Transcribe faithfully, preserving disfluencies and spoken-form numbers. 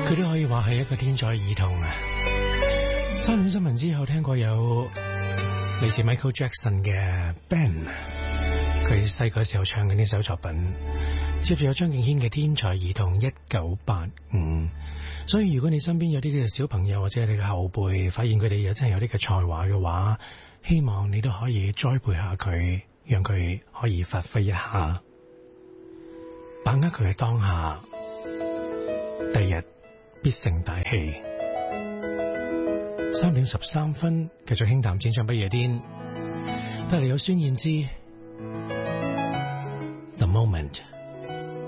佢都可以話係一個天才兒童啊！三點新聞之後聽過有嚟自 Michael Jackson 嘅 Ben， 佢細個時候唱嘅呢首作品，接住有張敬軒嘅天才兒童一九八五。所以如果你身邊有啲嘅小朋友或者你嘅後輩，發現佢哋有真係有啲嘅才華嘅話，希望你都可以栽培下佢，讓佢可以發揮一下，把握佢嘅當下，第日必成大器。三點十三分，繼續輕談戰場不夜天，帶嚟有孫燕姿 The Moment。